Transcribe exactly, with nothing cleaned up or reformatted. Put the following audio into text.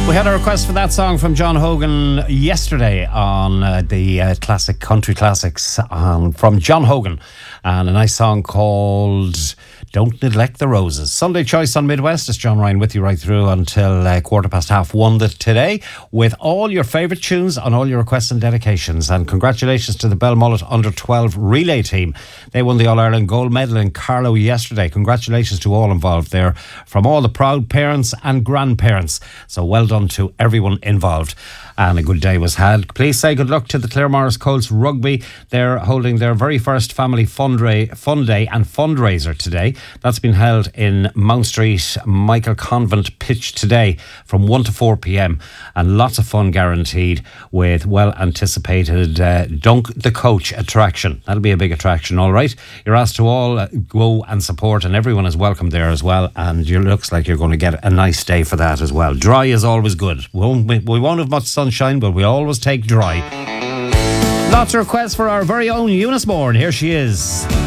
We had a request for that song from John Hogan yesterday on uh, the uh, classic country classics um, from John Hogan, and a nice song called Don't Neglect the Roses. Sunday choice on Midwest. It's John Ryan with you right through until uh, quarter past half one today, with all your favourite tunes on all your requests and dedications. And congratulations to the Belmullet under twelve relay team. They won the All-Ireland gold medal in Carlow yesterday. Congratulations to all involved there, from all the proud parents and grandparents. So well done to everyone involved. And a good day was had. Please say good luck to the Claremorris Colts Rugby. They're holding their very first family fund, ra- fund day and fundraiser today. That's been held in Mount Street Michael Convent pitch today from one to four p.m. and lots of fun guaranteed, with well anticipated uh, Dunk the Coach attraction. That'll be a big attraction, all right. You're asked to all go and support, and everyone is welcome there as well, and it looks like you're going to get a nice day for that as well. Dry is always good. We won't, we won't have much sunshine, but we always take dry. Lots of requests for our very own Eunice Moore, and here she is.